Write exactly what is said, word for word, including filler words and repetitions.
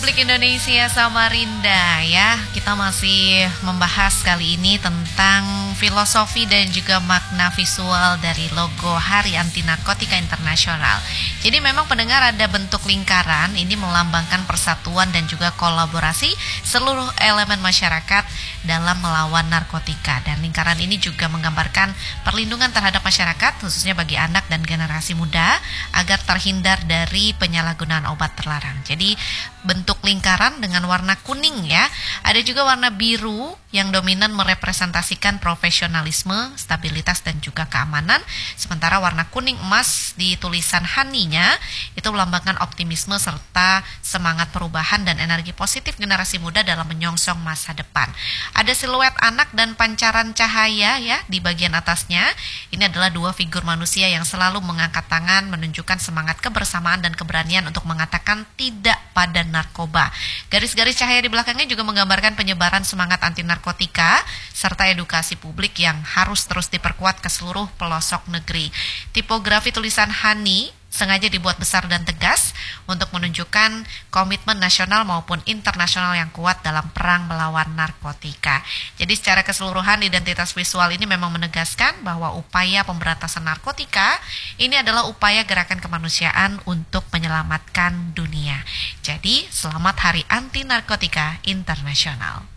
Republik Indonesia Samarinda ya. Kita masih membahas kali ini tentang filosofi dan juga makna visual dari logo Hari Anti Narkotika Internasional. Jadi memang pendengar ada bentuk lingkaran, ini melambangkan persatuan dan juga kolaborasi seluruh elemen masyarakat dalam melawan narkotika. Dan lingkaran ini juga menggambarkan perlindungan terhadap masyarakat khususnya bagi anak dan generasi muda agar terhindar dari penyalahgunaan obat terlarang. Jadi bentuk lingkaran dengan warna kuning ya. Ada juga warna biru yang dominan merepresentasikan profesionalisme, stabilitas dan juga keamanan. Sementara warna kuning emas di tulisan Hani-nya itu melambangkan optimisme serta semangat perubahan dan energi positif generasi muda dalam menyongsong masa depan. Ada siluet anak dan pancaran cahaya ya di bagian atasnya. Ini adalah dua figur manusia yang selalu mengangkat tangan menunjukkan semangat kebersamaan dan keberanian untuk mengatakan tidak pada narkoba. Garis-garis cahaya di belakangnya juga menggambarkan penyebaran semangat anti narkotika serta edukasi publik yang harus terus diperkuat ke seluruh pelosok negeri. Tipografi tulisan Hani sengaja dibuat besar dan tegas untuk menunjukkan komitmen nasional maupun internasional yang kuat dalam perang melawan narkotika. Jadi secara keseluruhan identitas visual ini memang menegaskan bahwa upaya pemberantasan narkotika ini adalah upaya gerakan kemanusiaan untuk menyelamatkan dunia. Jadi selamat Hari Anti Narkotika Internasional.